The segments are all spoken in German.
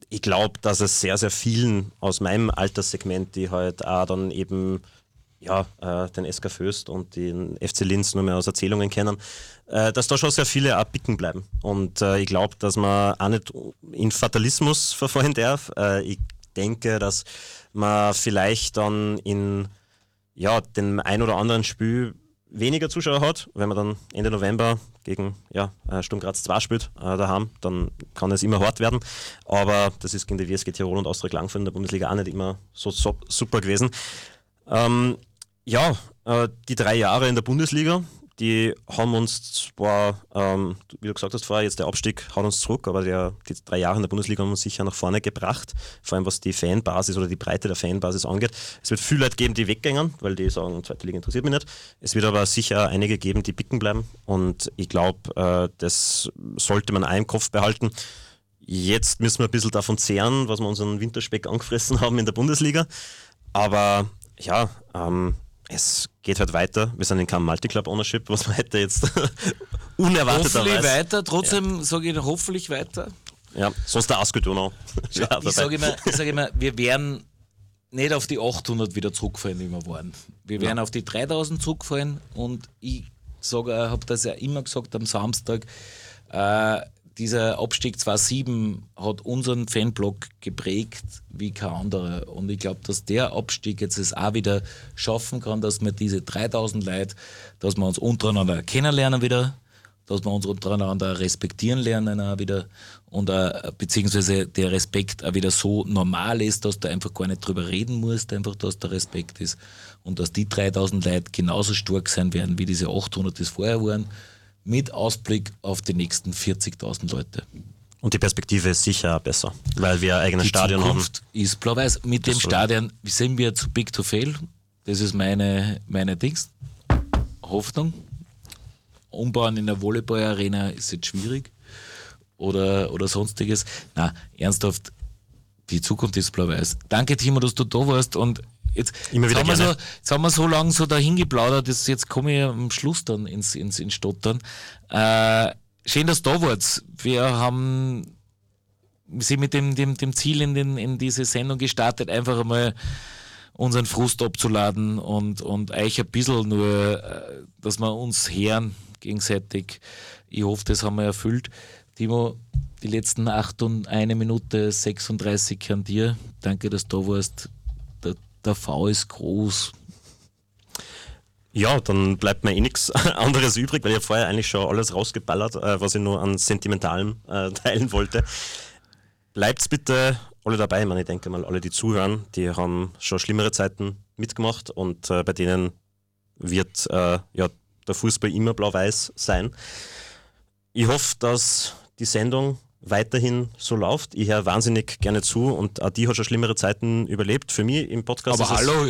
ich glaube, dass es sehr, sehr vielen aus meinem Alterssegment, die halt auch dann eben den SK Föst und den FC Linz nur mehr aus Erzählungen kennen, dass da schon sehr viele auch bicken bleiben. Und ich glaube, dass man auch nicht in Fatalismus verfallen darf. Ich denke, dass man vielleicht dann in dem ein oder anderen Spiel weniger Zuschauer hat, wenn man dann Ende November gegen Sturm Graz 2 spielt daheim, dann kann es immer hart werden. Aber das ist gegen die WSG Tirol und Austria Klagenfurt in der Bundesliga auch nicht immer so super gewesen. Die 3 Jahre in der Bundesliga, die haben uns zwar, wie du gesagt hast vorher, jetzt der Abstieg haut uns zurück, aber die 3 Jahre in der Bundesliga haben uns sicher nach vorne gebracht, vor allem was die Fanbasis oder die Breite der Fanbasis angeht. Es wird viele Leute geben, die weggehen, weil die sagen, zweite Liga interessiert mich nicht. Es wird aber sicher einige geben, die bicken bleiben und ich glaube, das sollte man auch im Kopf behalten. Jetzt müssen wir ein bisschen davon zehren, was wir unseren Winterspeck angefressen haben in der Bundesliga, aber es geht halt weiter. Wir sind in keinem Multiclub-Ownership, was man hätte jetzt unerwarteterweise. Hoffentlich weiter, trotzdem sage ich hoffentlich weiter. Ja, sonst der Asco Donau. Ich sage immer, wir werden nicht auf die 800 wieder zurückfallen, wie wir waren. Wir werden auf die 3000 zurückfallen und ich habe das ja immer gesagt am Samstag, dieser Abstieg 2007 hat unseren Fanblock geprägt wie kein anderer. Und ich glaube, dass der Abstieg jetzt es auch wieder schaffen kann, dass wir diese 3000 Leute, dass wir uns untereinander kennenlernen wieder, dass wir uns untereinander respektieren lernen auch wieder und beziehungsweise der Respekt auch wieder so normal ist, dass du einfach gar nicht drüber reden musst, einfach, dass der Respekt ist und dass die 3000 Leute genauso stark sein werden, wie diese 800 das vorher waren, mit Ausblick auf die nächsten 40.000 Leute. Und die Perspektive ist sicher besser, weil wir ein eigenes Stadion haben. Die Zukunft ist blau-weiß. Mit dem Stadion sind wir zu big to fail. Das ist meine Hoffnung. Umbauen in der Volleyball-Arena ist jetzt schwierig. Oder sonstiges. Na, ernsthaft, die Zukunft ist blau-weiß. Danke, Timo, dass du da warst und Jetzt haben wir so lange so dahin geplaudert, jetzt komme ich am Schluss dann ins Stottern. Schön, dass du da wart. Wir sind mit dem Ziel in diese Sendung gestartet, einfach einmal unseren Frust abzuladen und euch ein bisschen nur, dass wir uns hören gegenseitig. Ich hoffe, das haben wir erfüllt. Timo, die letzten 1 Minute 36 an dir. Danke, dass du da warst. Der V ist groß. Ja, dann bleibt mir nichts anderes übrig, weil ich habe vorher eigentlich schon alles rausgeballert, was ich nur an Sentimentalem teilen wollte. Bleibt's bitte alle dabei. Ich denke mal, alle, die zuhören, die haben schon schlimmere Zeiten mitgemacht und bei denen wird der Fußball immer blau-weiß sein. Ich hoffe, dass die Sendung weiterhin so läuft. Ich höre wahnsinnig gerne zu und auch die hat schon schlimmere Zeiten überlebt. Für mich im Podcast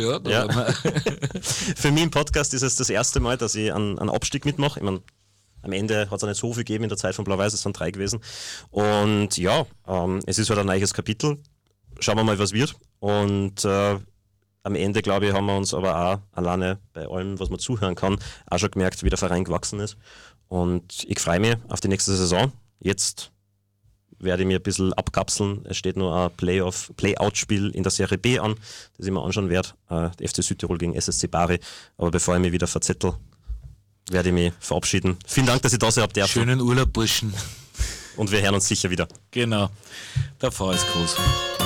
Für mich im Podcast ist es das erste Mal, dass ich einen Abstieg mitmache. Ich meine, am Ende hat es auch nicht so viel gegeben in der Zeit von Blau-Weiß, es sind 3 gewesen. Und es ist halt ein neues Kapitel. Schauen wir mal, was wird. Und am Ende, glaube ich, haben wir uns aber auch alleine bei allem, was man zuhören kann, auch schon gemerkt, wie der Verein gewachsen ist. Und ich freue mich auf die nächste Saison. Jetzt werde ich mir ein bisschen abkapseln. Es steht nur ein Play-Out-Spiel in der Serie B an, das ich mir anschauen werde. Der FC Südtirol gegen SSC Bari. Aber bevor ich mich wieder verzettel, werde ich mich verabschieden. Vielen Dank, dass ich da sein habt. Schönen Urlaub, Burschen. Und wir hören uns sicher wieder. Genau. Der V ist groß.